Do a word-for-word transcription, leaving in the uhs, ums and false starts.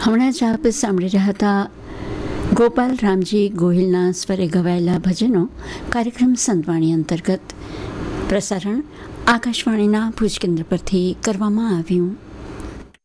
હમણાં જ આપ સાંભળી રહ્યા હતા ગોપાલ રામજી ગોહિલના સ્વરે ગવાયેલા ભજનો કાર્યક્રમ સંતવાણી અંતર્ગત. પ્રસારણ આકાશવાણીના ભુજ કેન્દ્ર પરથી કરવામાં આવ્યું.